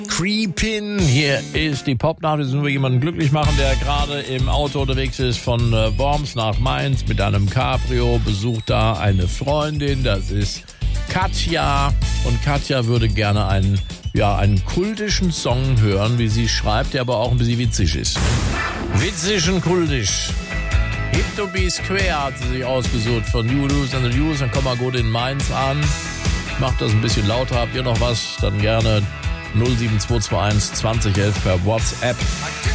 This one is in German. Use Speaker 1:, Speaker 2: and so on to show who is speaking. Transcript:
Speaker 1: Creepin', hier ist die Popnacht. Wir müssen nur jemanden glücklich machen, der gerade im Auto unterwegs ist von Worms nach Mainz mit einem Cabrio, besucht da eine Freundin, das ist Katja. Und Katja würde gerne einen kultischen Song hören, wie sie schreibt, der aber auch ein bisschen witzig ist. Witzig und kultisch. Hip to be square hat sie sich ausgesucht von New News and the News. Dann komm mal gut in Mainz an. Macht das ein bisschen lauter. Habt ihr noch was? Dann gerne 07221 2011 per WhatsApp.